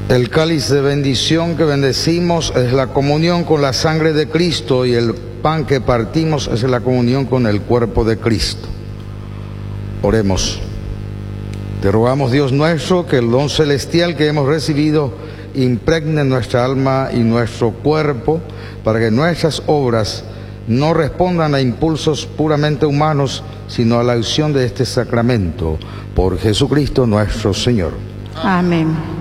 El cáliz de bendición que bendecimos es la comunión con la sangre de Cristo, y el pan que partimos es la comunión con el cuerpo de Cristo. Oremos. Te rogamos, Dios nuestro, que el don celestial que hemos recibido impregne nuestra alma y nuestro cuerpo, para que nuestras obras no respondan a impulsos puramente humanos, sino a la acción de este sacramento. Por Jesucristo nuestro Señor. Amén.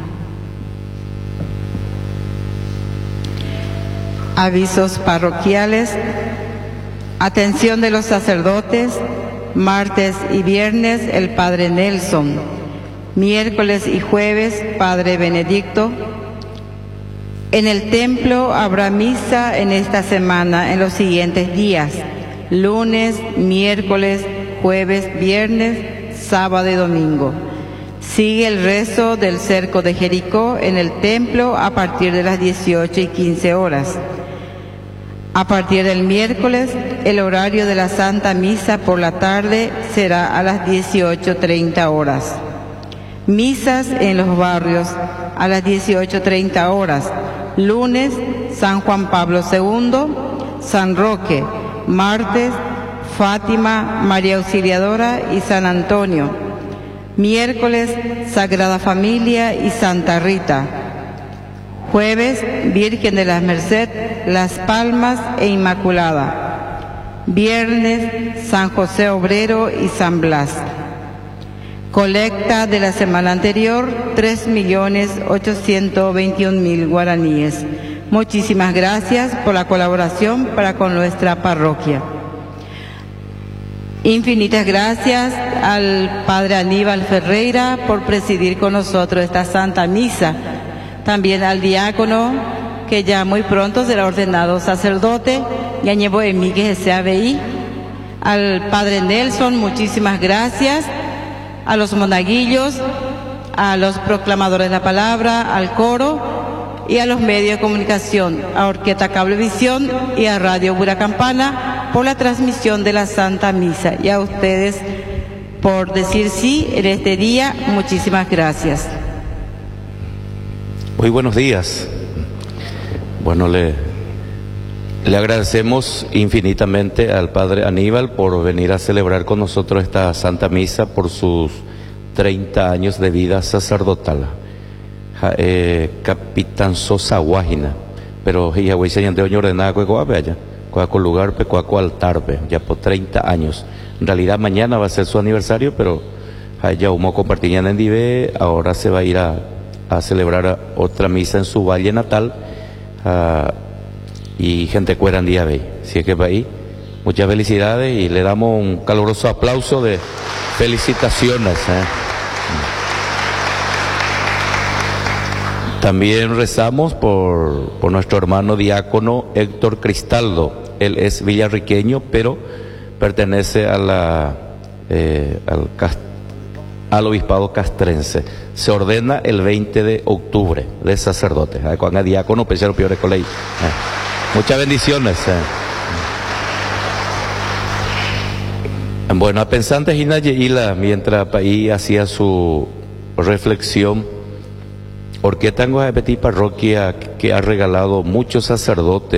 Avisos parroquiales. Atención de los sacerdotes. Martes y viernes el Padre Nelson. Miércoles y jueves Padre Benedicto. En el templo habrá misa en esta semana en los siguientes días: lunes, miércoles, jueves, viernes, sábado y domingo. Sigue el rezo del cerco de Jericó en el templo a partir de las 18:15 horas. A partir del miércoles, el horario de la Santa Misa por la tarde será a las 18:30 horas. Misas en los barrios a las 18:30 horas. Lunes, San Juan Pablo II, San Roque. Martes, Fátima, María Auxiliadora y San Antonio. Miércoles, Sagrada Familia y Santa Rita. Jueves, Virgen de la Merced, Las Palmas e Inmaculada. Viernes, San José Obrero y San Blas. Colecta de la semana anterior, 3.821.000 guaraníes. Muchísimas gracias por la colaboración para con nuestra parroquia. Infinitas gracias al Padre Aníbal Ferreira por presidir con nosotros esta Santa Misa. También al diácono, que ya muy pronto será ordenado sacerdote, Yañebo Emi, que se ABI. Al Padre Nelson, muchísimas gracias. A los monaguillos, a los proclamadores de la palabra, al coro y a los medios de comunicación, a Orquesta Cablevisión y a Radio Buracampana por la transmisión de la Santa Misa. Y a ustedes por decir sí en este día, muchísimas gracias. Muy buenos días. Bueno, le agradecemos infinitamente al Padre Aníbal por venir a celebrar con nosotros esta Santa Misa por sus 30 años de vida sacerdotal. Capitán Sosa Guajina, pero ya voy señalando ordenada allá, con lugar pecuaco altarpe, ya por 30 años. En realidad mañana va a ser su aniversario, pero ya humo compartían en Dive, ahora se va a ir a celebrar otra misa en su valle natal. Y gente cuera en día ve, si es que va ahí, muchas felicidades y le damos un caluroso aplauso de felicitaciones. También rezamos por nuestro hermano diácono Héctor Cristaldo. Él es villarriqueño, pero pertenece a al obispado castrense. Se ordena el 20 de octubre de sacerdote. Cuando es diácono, pero peor de colegio. Muchas bendiciones. Bueno, a pensantes y Nayeila, mientras ahí hacía su reflexión, porque tengo a repetir parroquia que ha regalado muchos sacerdotes